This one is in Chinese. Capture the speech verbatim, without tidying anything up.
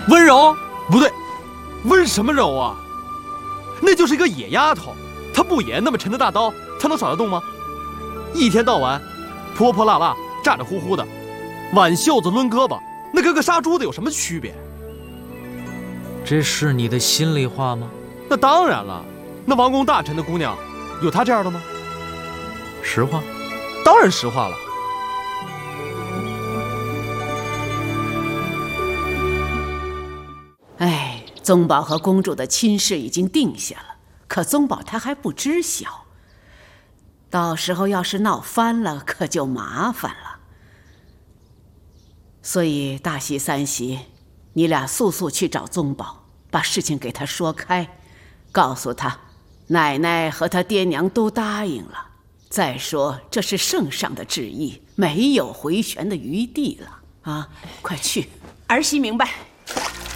温柔？不对，温什么柔啊？那就是一个野丫头，她不也那么沉的大刀，她能耍得动吗？一天到晚泼泼辣辣，咋咋呼呼的，挽袖子抡胳膊，那跟个杀猪的有什么区别？ 这是你的心里话吗？ 那当然了，那王公大臣的姑娘，有她这样的吗？ 实话， 当然实话了。 哎，宗保和公主的亲事已经定下了，可宗保他还不知晓。到时候要是闹翻了，可就麻烦了。所以大喜三喜，你俩速速去找宗保，把事情给他说开，告诉他，奶奶和他爹娘都答应了。再说，这是圣上的旨意，没有回旋的余地了啊！快去。 儿媳明白。